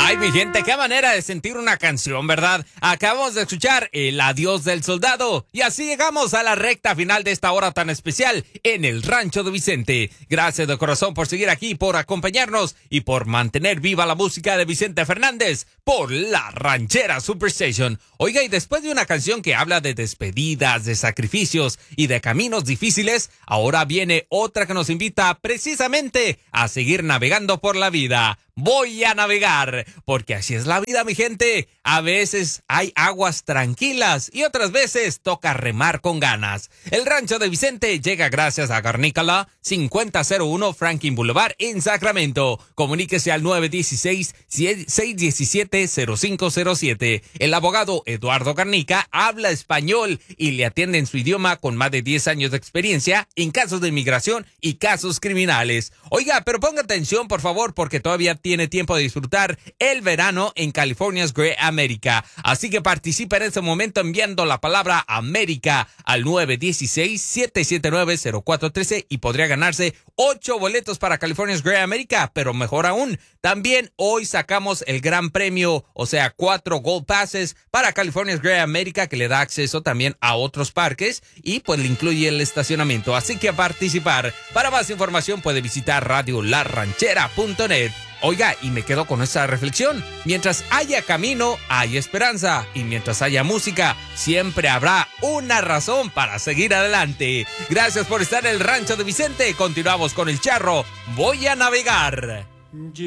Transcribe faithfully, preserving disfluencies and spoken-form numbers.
Ay, mi gente, qué manera de sentir una canción, ¿verdad? Acabamos de escuchar El Adiós del Soldado y así llegamos a la recta final de esta hora tan especial en el Rancho de Vicente. Gracias de corazón por seguir aquí, por acompañarnos y por mantener viva la música de Vicente Fernández por la Ranchera Superstation. Oiga, y después de una canción que habla de despedidas, de sacrificios y de caminos difíciles, ahora viene otra que nos invita precisamente a seguir navegando por la vida. Voy a navegar, porque así es la vida, mi gente. A veces hay aguas tranquilas y otras veces toca remar con ganas. El Rancho de Vicente llega gracias a Garnícala, cincuenta cero uno Franklin Boulevard en Sacramento. Comuníquese al nueve uno seis, seis uno siete, cero cinco cero siete. El abogado Eduardo Garnica habla español y le atiende en su idioma con más de diez años de experiencia en casos de inmigración y casos criminales. Oiga, pero ponga atención, por favor, porque todavía tiene tiempo de disfrutar el verano en California's Great America. Así que participa en este momento enviando la palabra América al nueve uno seis, siete siete nueve, cero cuatro uno tres y podría ganarse ocho boletos para California's Great America. Pero mejor aún, también hoy sacamos el gran premio, o sea, cuatro Gold Passes para California's Great America, que le da acceso también a otros parques y pues le incluye el estacionamiento. Así que a participar. Para más información puede visitar radio la ranchera punto net. Oiga, y me quedo con esa reflexión. Mientras haya camino, hay esperanza. Y mientras haya música, siempre habrá una razón para seguir adelante. Gracias por estar en el Rancho de Vicente. Continuamos con el charro. Voy a navegar.